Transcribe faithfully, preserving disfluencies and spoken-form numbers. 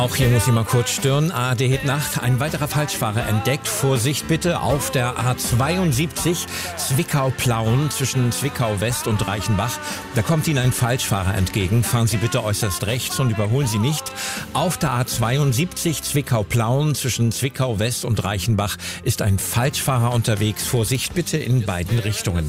Auch hier muss ich mal kurz stören. A R D Hit Nacht. Ein weiterer Falschfahrer entdeckt. Vorsicht bitte auf der A zweiundsiebzig Zwickau-Plauen zwischen Zwickau West und Reichenbach. Da kommt Ihnen ein Falschfahrer entgegen. Fahren Sie bitte äußerst rechts und überholen Sie nicht. Auf der A zweiundsiebzig Zwickau-Plauen zwischen Zwickau West und Reichenbach ist ein Falschfahrer unterwegs. Vorsicht bitte in beiden Richtungen.